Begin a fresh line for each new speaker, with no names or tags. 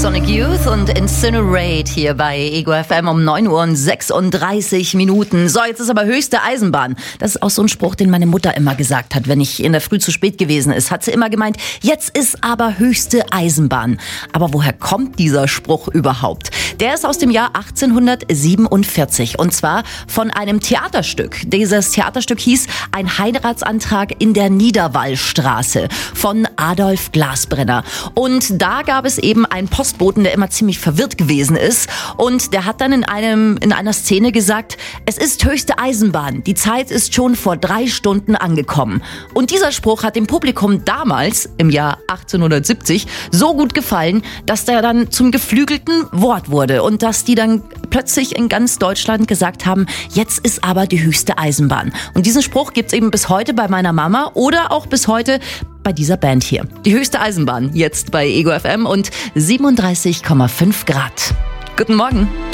Sonic Youth und Incinerate hier bei Ego FM um 9:36 Uhr. So, jetzt ist aber höchste Eisenbahn. Das ist auch so ein Spruch, den meine Mutter immer gesagt hat, wenn ich in der Früh zu spät gewesen ist. Hat sie immer gemeint, jetzt ist aber höchste Eisenbahn. Aber woher kommt dieser Spruch überhaupt? Der ist aus dem Jahr 1847 und zwar von einem Theaterstück. Dieses Theaterstück hieß Ein Heiratsantrag in der Niederwallstraße von Adolf Glasbrenner. Und da gab es eben einen Postboten, der immer ziemlich verwirrt gewesen ist. Und der hat dann in einer Szene gesagt, es ist höchste Eisenbahn, die Zeit ist schon vor 3 Stunden angekommen. Und dieser Spruch hat dem Publikum damals, im Jahr 1870, so gut gefallen, dass der dann zum geflügelten Wort wurde. Und dass die dann plötzlich in ganz Deutschland gesagt haben, jetzt ist aber die höchste Eisenbahn. Und diesen Spruch gibt's eben bis heute bei meiner Mama oder auch bis heute bei dieser Band hier. Die höchste Eisenbahn, jetzt bei Ego FM und 37,5 Grad. Guten Morgen.